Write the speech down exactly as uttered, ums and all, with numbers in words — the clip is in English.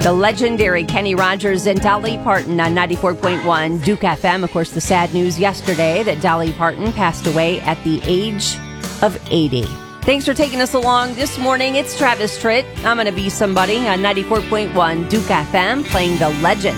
The legendary Kenny Rogers and Dolly Parton on ninety-four point one Duke F M. Of course, the sad news yesterday that Dolly Parton passed away at the age of eighty. Thanks for taking us along this morning. It's Travis Tritt. I'm going to be somebody on ninety-four point one Duke F M, playing the legend